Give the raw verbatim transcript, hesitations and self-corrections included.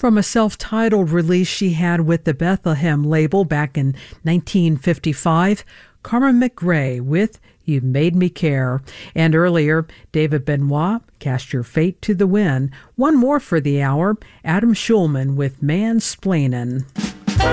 from a self-titled release she had with the Bethlehem label back in nineteen fifty-five, Carmen McRae with You Made Me Care. And earlier, David Benoit, Cast Your Fate to the Wind. One more for the hour, Adam Schulman with Mansplainin'.